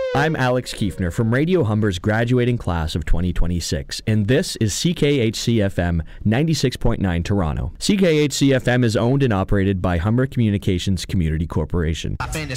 I'm Alex Kiefner from Radio Humber's graduating class of 2026, and this is CKHC-FM 96.9 Toronto. CKHC-FM is owned and operated by Humber Communications Community Corporation. I finished